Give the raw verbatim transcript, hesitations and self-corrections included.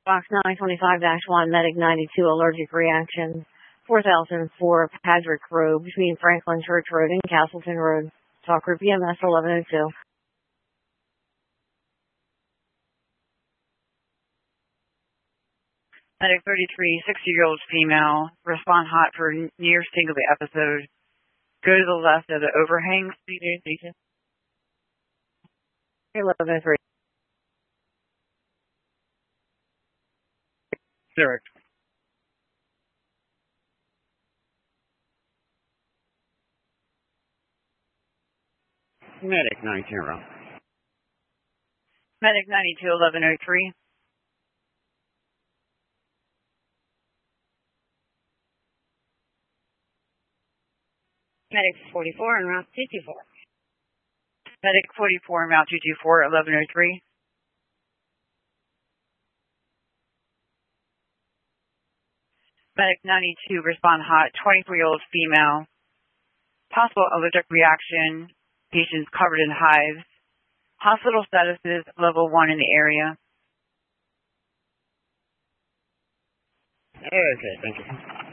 Box nine twenty-five dash one, Medic ninety-two, allergic reaction. four thousand four, Patrick Road, between Franklin Church Road and Castleton Road. Talk group E M S eleven oh two. Medic thirty-three, sixty-year-old female. Respond hot for near tingly episode. Go to the left of the overhang. eleven oh three. Derek. Medic nine zero. Medic ninety-two, eleven oh three. Medic forty-four and route two two four. Medic forty-four and route two two four, eleven oh three. Medic ninety-two, respond hot, twenty-four-year-old female. Possible allergic reaction. Patients covered in hives. Hospital status is level one in the area. Okay, thank you.